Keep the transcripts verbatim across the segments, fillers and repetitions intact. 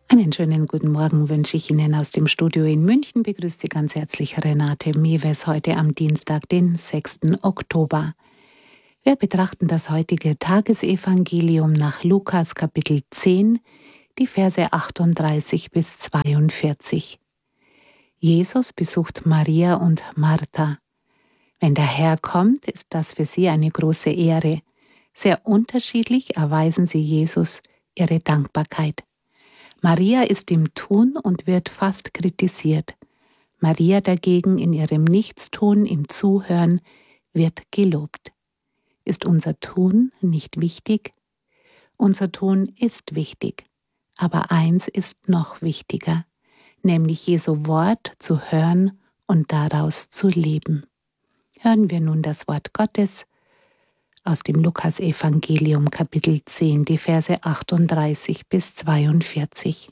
Einen schönen guten Morgen wünsche ich Ihnen aus dem Studio in München. Begrüßt Sie ganz herzlich Renate Mewes heute am Dienstag, den sechsten Oktober. Wir betrachten das heutige Tagesevangelium nach Lukas Kapitel zehn, die Verse achtunddreißig bis zweiundvierzig. Jesus besucht Maria und Martha. Wenn der Herr kommt, ist das für sie eine große Ehre. Sehr unterschiedlich erweisen sie Jesus ihre Dankbarkeit. Maria ist im Tun und wird fast kritisiert. Maria dagegen in ihrem Nichtstun, im Zuhören, wird gelobt. Ist unser Tun nicht wichtig? Unser Tun ist wichtig, aber eins ist noch wichtiger, nämlich Jesu Wort zu hören und daraus zu leben. Hören wir nun das Wort Gottes aus dem Lukas-Evangelium, Kapitel zehn, die Verse achtunddreißig bis zweiundvierzig.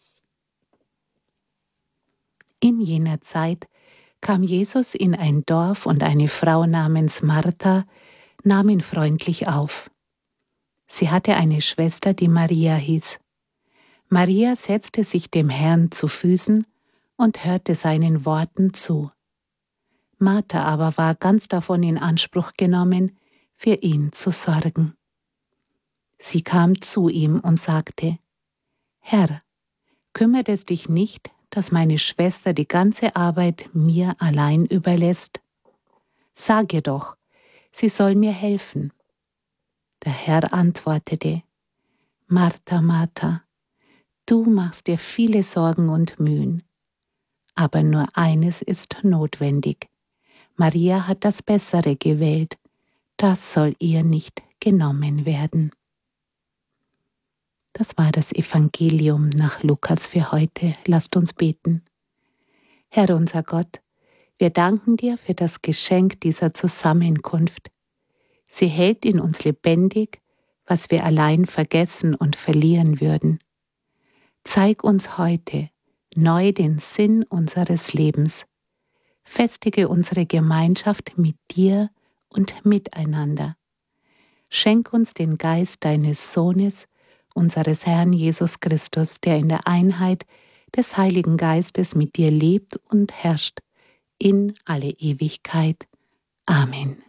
In jener Zeit kam Jesus in ein Dorf und eine Frau namens Martha nahm ihn freundlich auf. Sie hatte eine Schwester, die Maria hieß. Maria setzte sich dem Herrn zu Füßen und hörte seinen Worten zu. Martha aber war ganz davon in Anspruch genommen, für ihn zu sorgen. Sie kam zu ihm und sagte: Herr, kümmert es dich nicht, dass meine Schwester die ganze Arbeit mir allein überlässt? Sag ihr doch, sie soll mir helfen. Der Herr antwortete: Martha, Martha, du machst dir viele Sorgen und Mühen, aber nur eines ist notwendig. Maria hat das Bessere gewählt, das soll ihr nicht genommen werden. Das war das Evangelium nach Lukas für heute. Lasst uns beten. Herr unser Gott, wir danken dir für das Geschenk dieser Zusammenkunft. Sie hält in uns lebendig, was wir allein vergessen und verlieren würden. Zeig uns heute neu den Sinn unseres Lebens. Festige unsere Gemeinschaft mit dir und miteinander. Schenk uns den Geist deines Sohnes, unseres Herrn Jesus Christus, der in der Einheit des Heiligen Geistes mit dir lebt und herrscht in alle Ewigkeit. Amen.